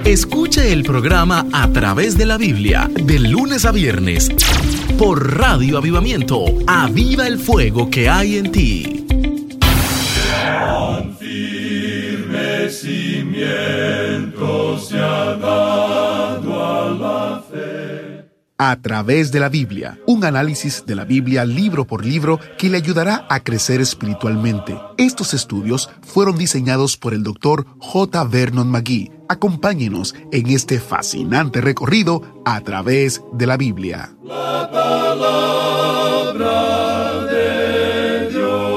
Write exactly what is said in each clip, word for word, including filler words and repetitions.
Escuche el programa A Través de la Biblia, de lunes a viernes, por Radio Avivamiento. Aviva el fuego que hay en ti. Tan firme cimiento se ha dado a la fe. A Través de la Biblia, un análisis de la Biblia libro por libro que le ayudará a crecer espiritualmente. Estos estudios fueron diseñados por el doctor J. Vernon McGee. Acompáñenos en este fascinante recorrido a través de la Biblia. La palabra de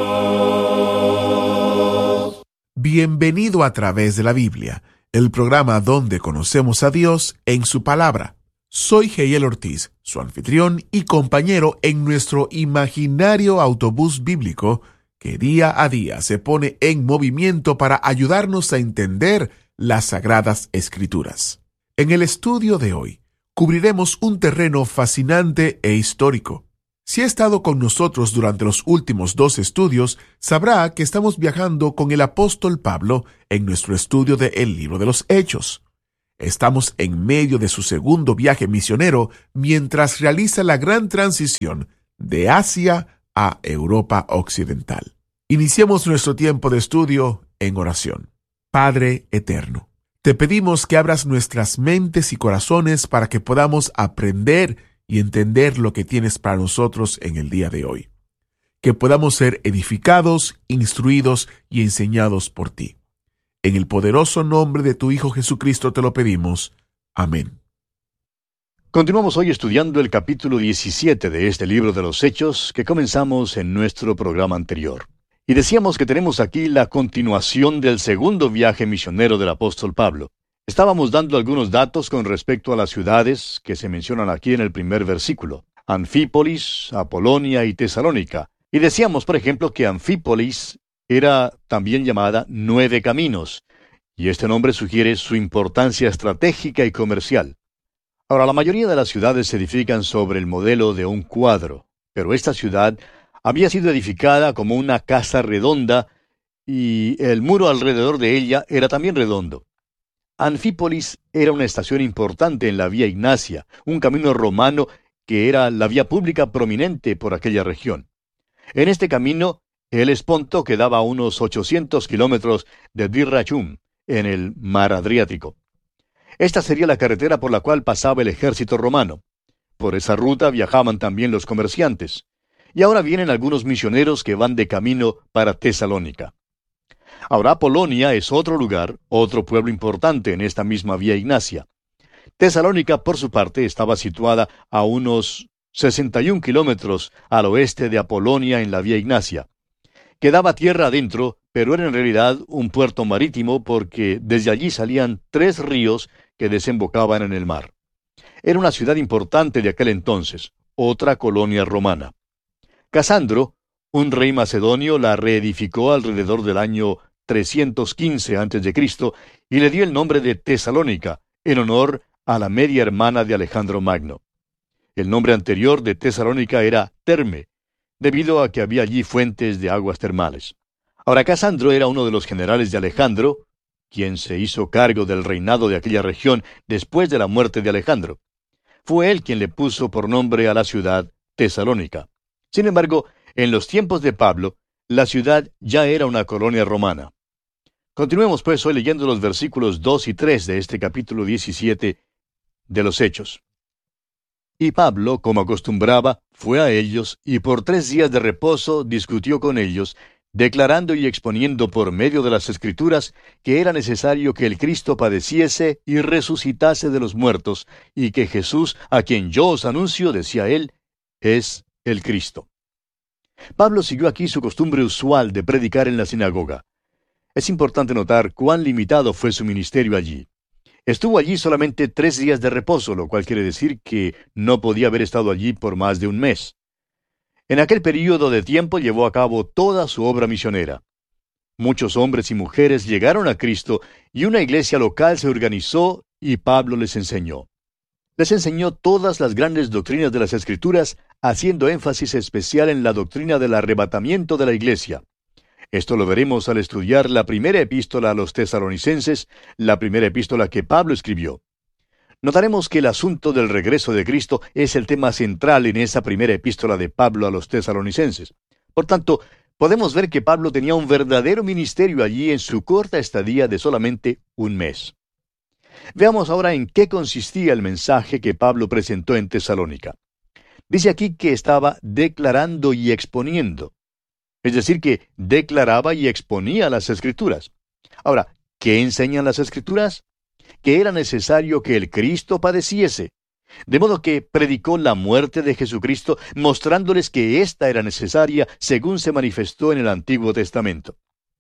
Dios. Bienvenido a Través de la Biblia, el programa donde conocemos a Dios en su palabra. Soy Heiel Ortiz, su anfitrión y compañero en nuestro imaginario autobús bíblico que día a día se pone en movimiento para ayudarnos a entender las Sagradas Escrituras. En el estudio de hoy, cubriremos un terreno fascinante e histórico. Si ha estado con nosotros durante los últimos dos estudios, sabrá que estamos viajando con el apóstol Pablo en nuestro estudio de El Libro de los Hechos. Estamos en medio de su segundo viaje misionero mientras realiza la gran transición de Asia a Europa Occidental. Iniciemos nuestro tiempo de estudio en oración. Padre eterno, te pedimos que abras nuestras mentes y corazones para que podamos aprender y entender lo que tienes para nosotros en el día de hoy. Que podamos ser edificados, instruidos y enseñados por ti. En el poderoso nombre de tu Hijo Jesucristo te lo pedimos. Amén. Continuamos hoy estudiando el capítulo diecisiete de este libro de los Hechos que comenzamos en nuestro programa anterior. Y decíamos que tenemos aquí la continuación del segundo viaje misionero del apóstol Pablo. Estábamos dando algunos datos con respecto a las ciudades que se mencionan aquí en el primer versículo: Anfípolis, Apolonia y Tesalónica. Y decíamos, por ejemplo, que Anfípolis era también llamada Nueve Caminos, y este nombre sugiere su importancia estratégica y comercial. Ahora, la mayoría de las ciudades se edifican sobre el modelo de un cuadro, pero esta ciudad había sido edificada como una casa redonda, y el muro alrededor de ella era también redondo. Anfípolis era una estación importante en la Vía Ignacia, un camino romano que era la vía pública prominente por aquella región. En este camino, el Esponto quedaba a unos ochocientos kilómetros de Dyrrachum, en el mar Adriático. Esta sería la carretera por la cual pasaba el ejército romano. Por esa ruta viajaban también los comerciantes. Y ahora vienen algunos misioneros que van de camino para Tesalónica. Ahora Apolonia es otro lugar, otro pueblo importante en esta misma Vía Ignacia. Tesalónica, por su parte, estaba situada a unos sesenta y un kilómetros al oeste de Apolonia en la Vía Ignacia. Quedaba tierra adentro, pero era en realidad un puerto marítimo porque desde allí salían tres ríos que desembocaban en el mar. Era una ciudad importante de aquel entonces, otra colonia romana. Casandro, un rey macedonio, la reedificó alrededor del año trescientos quince antes de Cristo y le dio el nombre de Tesalónica, en honor a la media hermana de Alejandro Magno. El nombre anterior de Tesalónica era Terme, debido a que había allí fuentes de aguas termales. Ahora, Casandro era uno de los generales de Alejandro, quien se hizo cargo del reinado de aquella región después de la muerte de Alejandro. Fue él quien le puso por nombre a la ciudad Tesalónica. Sin embargo, en los tiempos de Pablo, la ciudad ya era una colonia romana. Continuemos pues hoy leyendo los versículos dos y tres de este capítulo diecisiete de los Hechos. Y Pablo, como acostumbraba, fue a ellos, y por tres días de reposo discutió con ellos, declarando y exponiendo por medio de las Escrituras que era necesario que el Cristo padeciese y resucitase de los muertos, y que Jesús, a quien yo os anuncio, decía él, es el Cristo. Pablo siguió aquí su costumbre usual de predicar en la sinagoga. Es importante notar cuán limitado fue su ministerio allí. Estuvo allí solamente tres días de reposo, lo cual quiere decir que no podía haber estado allí por más de un mes. En aquel período de tiempo llevó a cabo toda su obra misionera. Muchos hombres y mujeres llegaron a Cristo y una iglesia local se organizó y Pablo les enseñó. Les enseñó todas las grandes doctrinas de las Escrituras, haciendo énfasis especial en la doctrina del arrebatamiento de la iglesia. Esto lo veremos al estudiar la primera epístola a los tesalonicenses, la primera epístola que Pablo escribió. Notaremos que el asunto del regreso de Cristo es el tema central en esa primera epístola de Pablo a los tesalonicenses. Por tanto, podemos ver que Pablo tenía un verdadero ministerio allí en su corta estadía de solamente un mes. Veamos ahora en qué consistía el mensaje que Pablo presentó en Tesalónica. Dice aquí que estaba declarando y exponiendo. Es decir, que declaraba y exponía las Escrituras. Ahora, ¿qué enseñan las Escrituras? Que era necesario que el Cristo padeciese. De modo que predicó la muerte de Jesucristo, mostrándoles que ésta era necesaria según se manifestó en el Antiguo Testamento.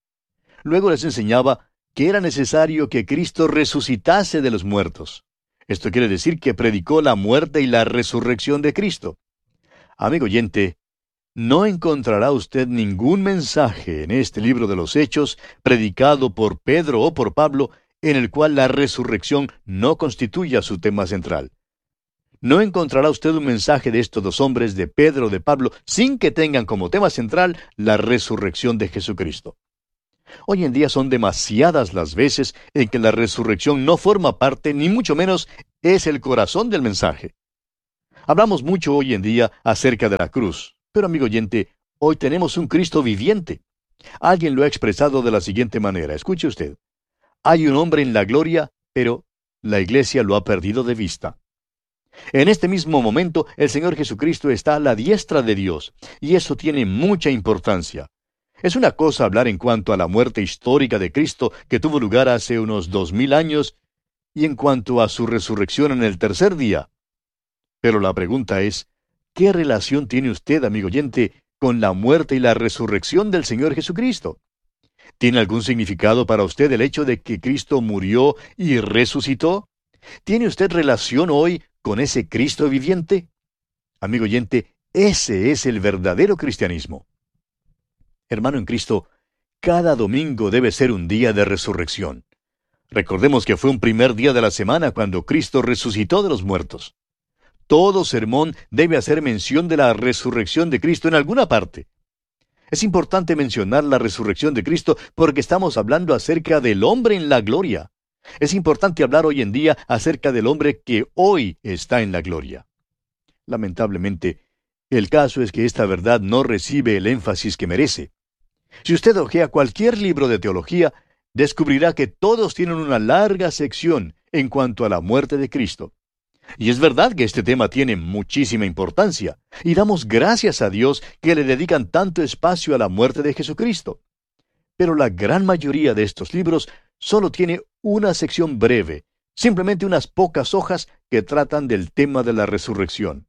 Luego les enseñaba que era necesario que Cristo resucitase de los muertos. Esto quiere decir que predicó la muerte y la resurrección de Cristo. Amigo oyente, no encontrará usted ningún mensaje en este libro de los Hechos, predicado por Pedro o por Pablo, en el cual la resurrección no constituya su tema central. No encontrará usted un mensaje de estos dos hombres, de Pedro o de Pablo, sin que tengan como tema central la resurrección de Jesucristo. Hoy en día son demasiadas las veces en que la resurrección no forma parte, ni mucho menos es el corazón del mensaje. Hablamos mucho hoy en día acerca de la cruz, pero amigo oyente, hoy tenemos un Cristo viviente. Alguien lo ha expresado de la siguiente manera, escuche usted. Hay un hombre en la gloria, pero la iglesia lo ha perdido de vista. En este mismo momento, el Señor Jesucristo está a la diestra de Dios, y eso tiene mucha importancia. Es una cosa hablar en cuanto a la muerte histórica de Cristo que tuvo lugar hace unos dos mil años, y en cuanto a su resurrección en el tercer día. Pero la pregunta es, ¿qué relación tiene usted, amigo oyente, con la muerte y la resurrección del Señor Jesucristo? ¿Tiene algún significado para usted el hecho de que Cristo murió y resucitó? ¿Tiene usted relación hoy con ese Cristo viviente? Amigo oyente, ese es el verdadero cristianismo. Hermano en Cristo, cada domingo debe ser un día de resurrección. Recordemos que fue un primer día de la semana cuando Cristo resucitó de los muertos. Todo sermón debe hacer mención de la resurrección de Cristo en alguna parte. Es importante mencionar la resurrección de Cristo porque estamos hablando acerca del hombre en la gloria. Es importante hablar hoy en día acerca del hombre que hoy está en la gloria. Lamentablemente, el caso es que esta verdad no recibe el énfasis que merece. Si usted hojea cualquier libro de teología, descubrirá que todos tienen una larga sección en cuanto a la muerte de Cristo. Y es verdad que este tema tiene muchísima importancia, y damos gracias a Dios que le dedican tanto espacio a la muerte de Jesucristo. Pero la gran mayoría de estos libros solo tiene una sección breve, simplemente unas pocas hojas que tratan del tema de la resurrección.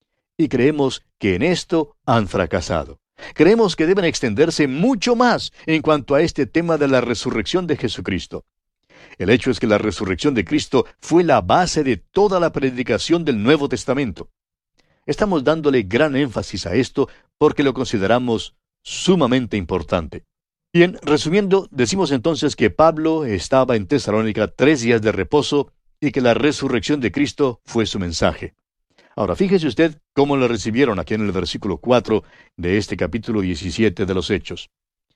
Y creemos que en esto han fracasado. Creemos que deben extenderse mucho más en cuanto a este tema de la resurrección de Jesucristo. El hecho es que la resurrección de Cristo fue la base de toda la predicación del Nuevo Testamento. Estamos dándole gran énfasis a esto porque lo consideramos sumamente importante. Bien, resumiendo, decimos entonces que Pablo estaba en Tesalónica tres días de reposo y que la resurrección de Cristo fue su mensaje. Ahora, fíjese usted cómo lo recibieron aquí en el versículo cuatro de este capítulo diecisiete de los Hechos.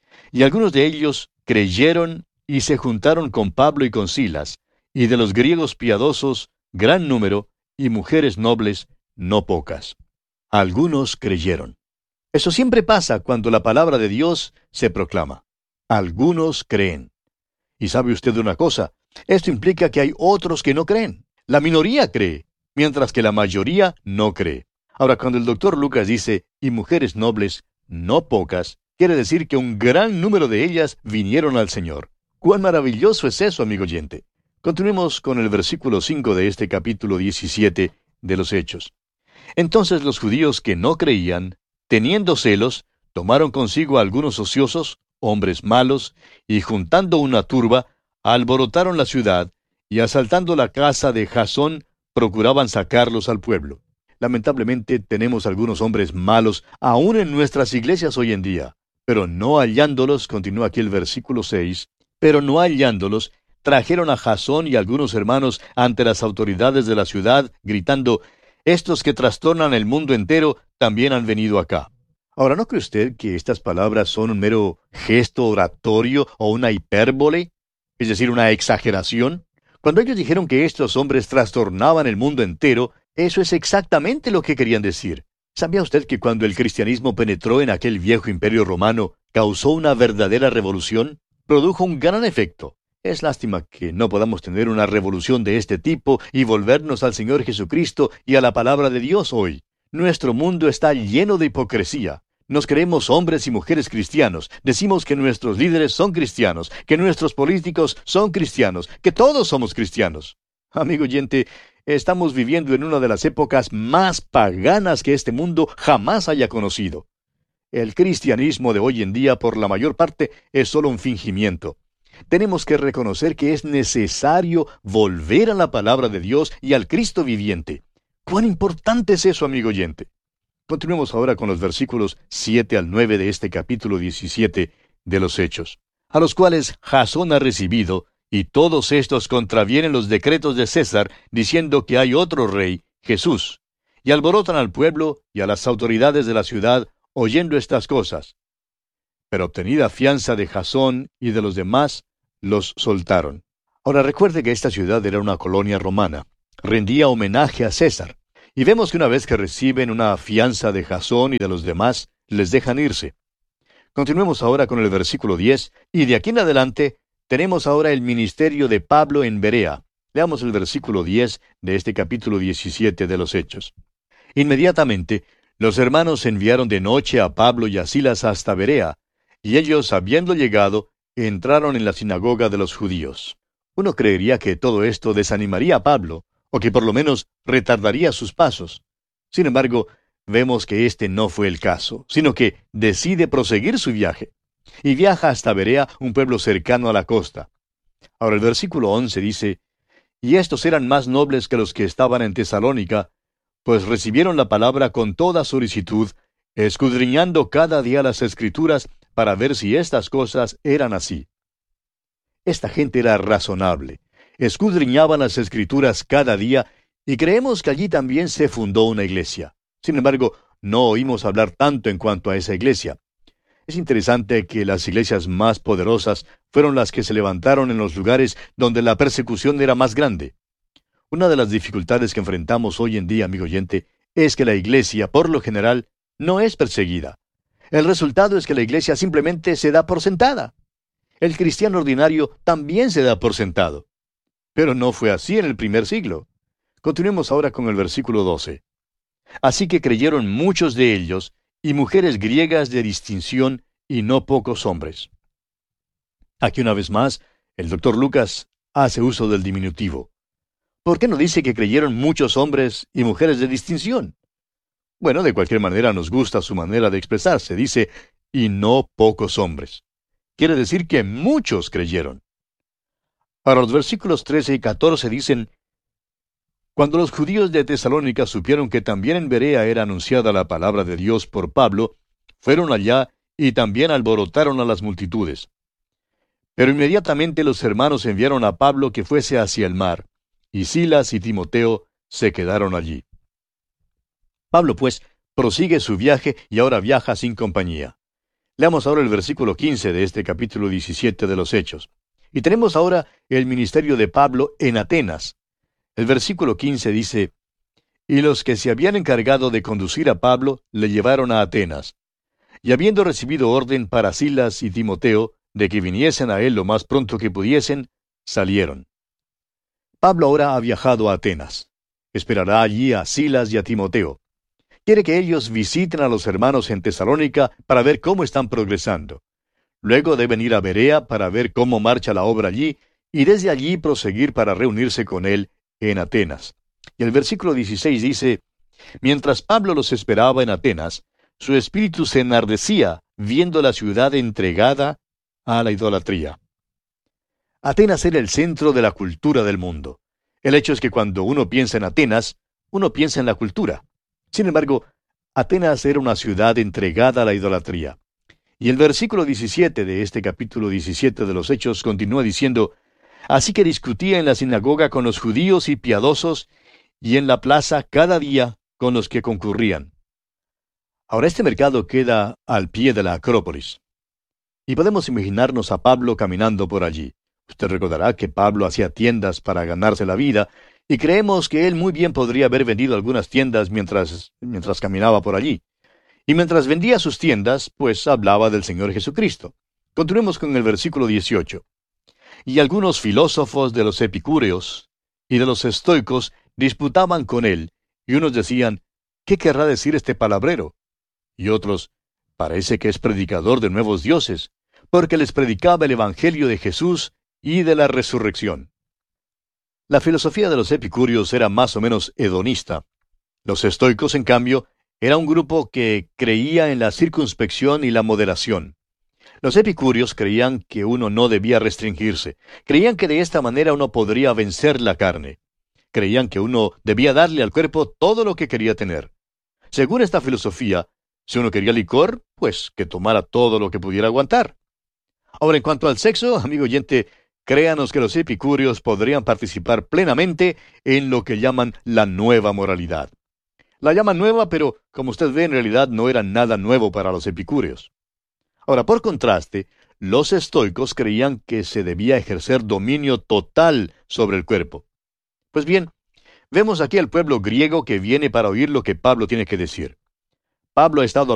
Y algunos de ellos creyeron y se juntaron con Pablo y con Silas, y de los griegos piadosos, gran número, y mujeres nobles, no pocas. Algunos creyeron. Eso siempre pasa cuando la palabra de Dios se proclama. Algunos creen. Y sabe usted una cosa, esto implica que hay otros que no creen. La minoría cree, mientras que la mayoría no cree. Ahora, cuando el doctor Lucas dice, y mujeres nobles, no pocas, quiere decir que un gran número de ellas vinieron al Señor. ¡Cuán maravilloso es eso, amigo oyente! Continuemos con el versículo cinco de este capítulo diecisiete de los Hechos. Entonces los judíos que no creían, teniendo celos, tomaron consigo a algunos ociosos, hombres malos, y juntando una turba, alborotaron la ciudad, y asaltando la casa de Jasón, procuraban sacarlos al pueblo. Lamentablemente tenemos algunos hombres malos aún en nuestras iglesias hoy en día, pero no hallándolos, continúa aquí el versículo seis, pero no hallándolos, trajeron a Jasón y algunos hermanos ante las autoridades de la ciudad, gritando, «Estos que trastornan el mundo entero también han venido acá». Ahora, ¿no cree usted que estas palabras son un mero gesto oratorio o una hipérbole? Es decir, una exageración. Cuando ellos dijeron que estos hombres trastornaban el mundo entero, eso es exactamente lo que querían decir. ¿Sabía usted que cuando el cristianismo penetró en aquel viejo imperio romano, causó una verdadera revolución? Produjo un gran efecto. Es lástima que no podamos tener una revolución de este tipo y volvernos al Señor Jesucristo y a la palabra de Dios hoy. Nuestro mundo está lleno de hipocresía. Nos creemos hombres y mujeres cristianos. Decimos que nuestros líderes son cristianos, que nuestros políticos son cristianos, que todos somos cristianos. Amigo oyente, estamos viviendo en una de las épocas más paganas que este mundo jamás haya conocido. El cristianismo de hoy en día, por la mayor parte, es solo un fingimiento. Tenemos que reconocer que es necesario volver a la palabra de Dios y al Cristo viviente. ¿Cuán importante es eso, amigo oyente? Continuemos ahora con los versículos siete al nueve de este capítulo diecisiete de los Hechos, a los cuales Jasón ha recibido, y todos estos contravienen los decretos de César, diciendo que hay otro rey, Jesús, y alborotan al pueblo y a las autoridades de la ciudad, oyendo estas cosas. Pero obtenida fianza de Jasón y de los demás, los soltaron. Ahora recuerde que esta ciudad era una colonia romana, rendía homenaje a César. Y vemos que una vez que reciben una fianza de Jasón y de los demás, les dejan irse. Continuemos ahora con el versículo diez, y de aquí en adelante tenemos ahora el ministerio de Pablo en Berea. Leamos el versículo diez de este capítulo diecisiete de los Hechos. Inmediatamente, los hermanos enviaron de noche a Pablo y a Silas hasta Berea, y ellos, habiendo llegado, entraron en la sinagoga de los judíos. Uno creería que todo esto desanimaría a Pablo, o que por lo menos retardaría sus pasos. Sin embargo, vemos que este no fue el caso, sino que decide proseguir su viaje, y viaja hasta Berea, un pueblo cercano a la costa. Ahora el versículo once dice, «Y estos eran más nobles que los que estaban en Tesalónica, pues recibieron la palabra con toda solicitud, escudriñando cada día las Escrituras para ver si estas cosas eran así». Esta gente era razonable. Escudriñaban las Escrituras cada día, y creemos que allí también se fundó una iglesia. Sin embargo, no oímos hablar tanto en cuanto a esa iglesia. Es interesante que las iglesias más poderosas fueron las que se levantaron en los lugares donde la persecución era más grande. Una de las dificultades que enfrentamos hoy en día, amigo oyente, es que la iglesia, por lo general, no es perseguida. El resultado es que la iglesia simplemente se da por sentada. El cristiano ordinario también se da por sentado. Pero no fue así en el primer siglo. Continuemos ahora con el versículo doce. Así que creyeron muchos de ellos, y mujeres griegas de distinción, y no pocos hombres. Aquí una vez más, el doctor Lucas hace uso del diminutivo. ¿Por qué no dice que creyeron muchos hombres y mujeres de distinción? Bueno, de cualquier manera nos gusta su manera de expresarse. Dice, y no pocos hombres. Quiere decir que muchos creyeron. Ahora los versículos trece y catorce dicen, «Cuando los judíos de Tesalónica supieron que también en Berea era anunciada la palabra de Dios por Pablo, fueron allá y también alborotaron a las multitudes. Pero inmediatamente los hermanos enviaron a Pablo que fuese hacia el mar, y Silas y Timoteo se quedaron allí». Pablo, pues, prosigue su viaje y ahora viaja sin compañía. Leamos ahora el versículo quince de este capítulo diecisiete de los Hechos. Y tenemos ahora el ministerio de Pablo en Atenas. El versículo quince dice, «Y los que se habían encargado de conducir a Pablo le llevaron a Atenas. Y habiendo recibido orden para Silas y Timoteo de que viniesen a él lo más pronto que pudiesen, salieron». Pablo ahora ha viajado a Atenas. Esperará allí a Silas y a Timoteo. Quiere que ellos visiten a los hermanos en Tesalónica para ver cómo están progresando. Luego deben ir a Berea para ver cómo marcha la obra allí, y desde allí proseguir para reunirse con él en Atenas. Y el versículo dieciséis dice, «Mientras Pablo los esperaba en Atenas, su espíritu se enardecía viendo la ciudad entregada a la idolatría». Atenas era el centro de la cultura del mundo. El hecho es que cuando uno piensa en Atenas, uno piensa en la cultura. Sin embargo, Atenas era una ciudad entregada a la idolatría. Y el versículo diecisiete de este capítulo diecisiete de los Hechos continúa diciendo, «Así que discutía en la sinagoga con los judíos y piadosos, y en la plaza cada día con los que concurrían». Ahora, este mercado queda al pie de la Acrópolis. Y podemos imaginarnos a Pablo caminando por allí. Usted recordará que Pablo hacía tiendas para ganarse la vida, y creemos que él muy bien podría haber vendido algunas tiendas mientras, mientras caminaba por allí. Y mientras vendía sus tiendas, pues hablaba del Señor Jesucristo. Continuemos con el versículo dieciocho. Y algunos filósofos de los epicúreos y de los estoicos disputaban con él, y unos decían, ¿qué querrá decir este palabrero? Y otros, parece que es predicador de nuevos dioses, porque les predicaba el Evangelio de Jesús y de la resurrección. La filosofía de los epicúreos era más o menos hedonista. Los estoicos, en cambio, era un grupo que creía en la circunspección y la moderación. Los epicúreos creían que uno no debía restringirse. Creían que de esta manera uno podría vencer la carne. Creían que uno debía darle al cuerpo todo lo que quería tener. Según esta filosofía, si uno quería licor, pues que tomara todo lo que pudiera aguantar. Ahora, en cuanto al sexo, amigo oyente, créanos que los epicúreos podrían participar plenamente en lo que llaman la nueva moralidad. La llaman nueva, pero como usted ve, en realidad no era nada nuevo para los epicúreos. Ahora, por contraste, los estoicos creían que se debía ejercer dominio total sobre el cuerpo. Pues bien, vemos aquí al pueblo griego que viene para oír lo que Pablo tiene que decir. Pablo ha estado